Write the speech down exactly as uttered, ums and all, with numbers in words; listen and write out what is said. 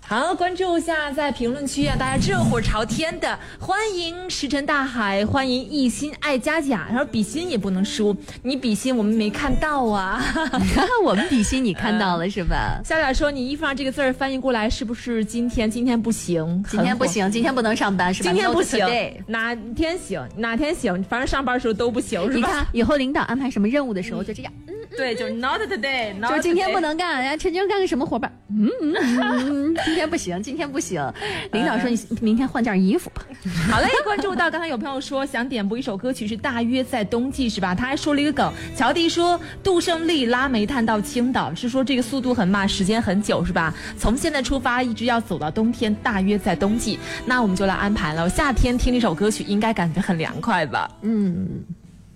好，关注一下在评论区啊，大家热火朝天的欢迎石沉大海，欢迎一心爱佳佳。他说比心也不能输，你比心我们没看到啊。 我们比心你看到了、呃、是吧？ 夏夏说你衣服上这个字儿翻译过来是不是今天？今天不行， 今天不行，今天不能上班是吧？ 今天不行，哪天行哪天行，反正上班的时候都不行是吧？ 你看以后领导安排什么任务的时候、嗯、就这样，嗯， 对，就是 not today， not 就是今天不能干，然后陈军干个什么活吧？嗯嗯嗯，今天不行，今天不行。领导说你明天换件衣服吧。 好嘞，关注到刚才有朋友说想点播一首歌曲是大约在冬季是吧？他还说了一个梗，乔迪说杜胜利拉煤炭到青岛，是说这个速度很慢，时间很久是吧？从现在出发一直要走到冬天，大约在冬季。那我们就来安排了，夏天听这首歌曲应该感觉很凉快吧？ 嗯。